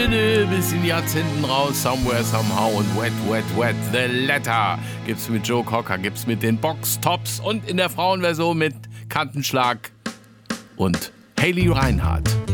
Bis in die Jahrzehnten raus, Somewhere, Somehow und Wet, Wet, Wet, The Letter. Gibt's mit Joe Cocker, gibt's mit den Box Tops und in der Frauenversion mit Kantenschlag und Hayley Reinhardt.